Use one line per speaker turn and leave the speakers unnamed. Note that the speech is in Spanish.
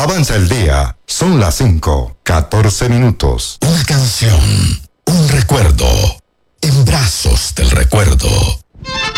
Avanza el día. Son las 5:14.
Una canción, un recuerdo, en brazos del recuerdo.